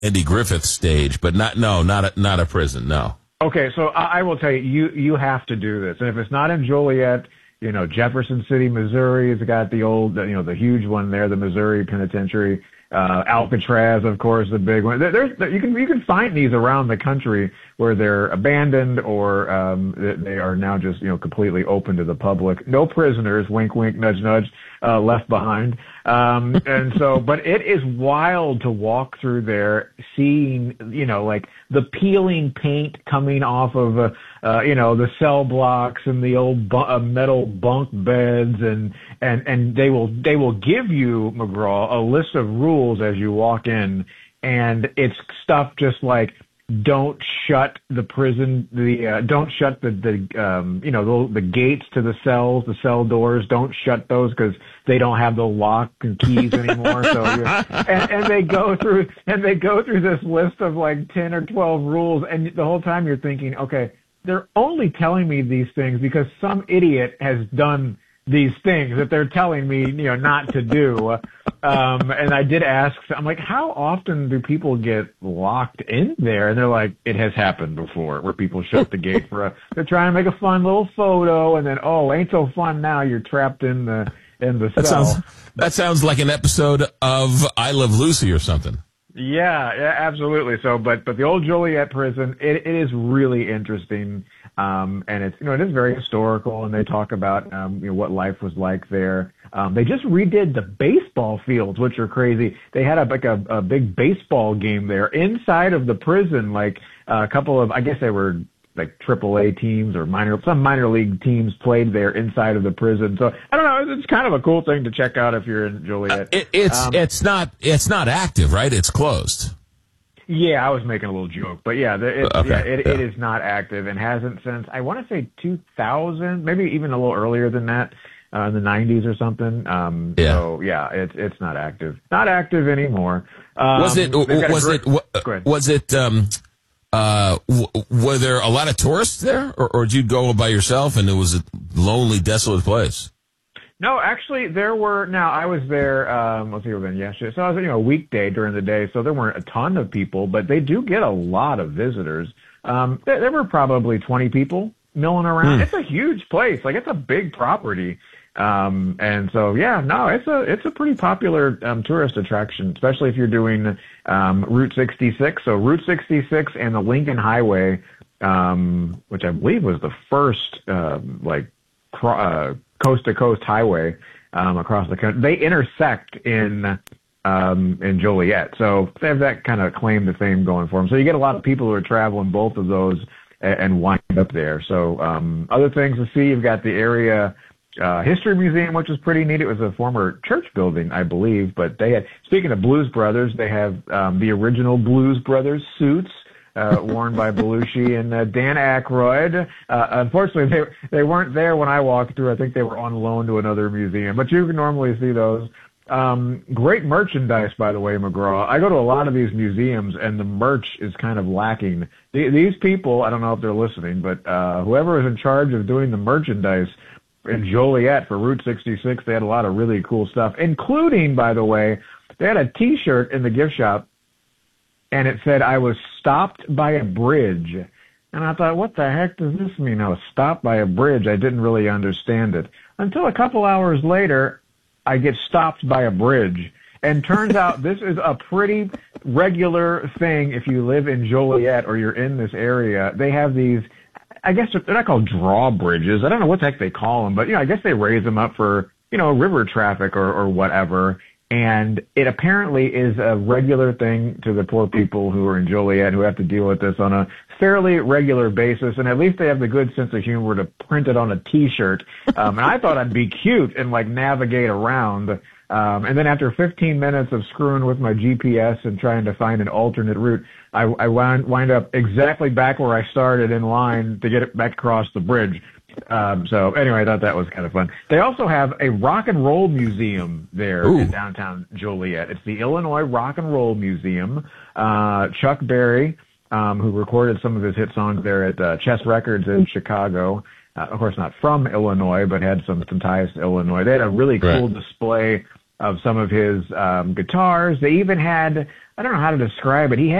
Andy Griffith stage, but not a prison. No. Okay, so I will tell you, you have to do this, and if it's not in Joliet, Jefferson City, Missouri has got the old, the huge one there, the Missouri Penitentiary. Alcatraz, of course, the big one. You can find these around the country where they're abandoned or they are now just completely open to the public. No prisoners, wink, wink, nudge, nudge, left behind. And so, but it is wild to walk through there, seeing like the peeling paint coming off of the cell blocks and the old metal bunk beds, and they will give you, McGraw, a list of rules as you walk in, and it's stuff just like don't shut the prison, don't shut the gates to the cells, the cell doors. Don't shut those because they don't have the lock and keys anymore. So and they go through this list of like 10 or 12 rules, and the whole time you're thinking, okay, they're only telling me these things because some idiot has done these things that they're telling me, not to do. And I did ask, I'm like, how often do people get locked in there? And they're like, it has happened before where people shut the gate they're trying to make a fun little photo, and then, oh, ain't so fun now. You're trapped in the cell. That sounds like an episode of I Love Lucy or something. Yeah, absolutely. So, but the old Joliet prison, it is really interesting. And it's, it is very historical, and they talk about, what life was like there. They just redid the baseball fields, which are crazy. They had a big baseball game there inside of the prison, like a couple of, I guess they were like AAA teams or some minor league teams played there inside of the prison. So I don't know. It's kind of a cool thing to check out if you're in Joliet. It's not active, right? It's closed. Yeah, I was making a little joke, but yeah, it is not active and hasn't since, I want to say 2000, maybe even a little earlier than that, in the 90s or something. So yeah, it's not active anymore. Were there a lot of tourists there, or did you go by yourself and it was a lonely, desolate place? No, actually, there were. Now, I was there. Let's see, when yesterday. So I was, a weekday during the day, so there weren't a ton of people, but they do get a lot of visitors. There were probably 20 people milling around. It's a huge place, like it's a big property, and so yeah, no, it's a pretty popular tourist attraction, especially if you're doing Route 66. So Route 66 and the Lincoln Highway, which I believe was the first coast-to-coast highway across the country. They intersect in Joliet, so they have that kind of claim to fame going for them. So you get a lot of people who are traveling both of those and wind up there. So other things to see, you've got the area history museum, which is pretty neat. It was a former church building, I believe, but they had. Speaking of Blues Brothers, they have the original Blues Brothers suits. Worn by Belushi and Dan Aykroyd. Unfortunately, they weren't there when I walked through. I think they were on loan to another museum, but you can normally see those. Great merchandise, by the way, McGraw. I go to a lot of these museums, and the merch is kind of lacking. These people, I don't know if they're listening, but whoever is in charge of doing the merchandise in Joliet for Route 66, they had a lot of really cool stuff, including, by the way, they had a T-shirt in the gift shop, and it said, I was stopped by a bridge. And I thought, what the heck does this mean? I was stopped by a bridge. I didn't really understand it. Until a couple hours later, I get stopped by a bridge. And turns out this is a pretty regular thing if you live in Joliet or you're in this area. They have these, I guess they're not called drawbridges. I don't know what the heck they call them, but, I guess they raise them up for, river traffic or whatever. And it apparently is a regular thing to the poor people who are in Joliet who have to deal with this on a fairly regular basis. And at least they have the good sense of humor to print it on a T-shirt. And I thought I'd be cute and navigate around. And then after 15 minutes of screwing with my GPS and trying to find an alternate route, I wind up exactly back where I started in line to get it back across the bridge. So anyway, I thought that was kind of fun. They also have a rock and roll museum there in downtown Joliet. It's the Illinois Rock and Roll Museum. Chuck Berry, who recorded some of his hit songs there at Chess Records in Chicago. Of course, not from Illinois, but had some ties to Illinois. They had a really cool display of some of his guitars. They even had, I don't know how to describe it. He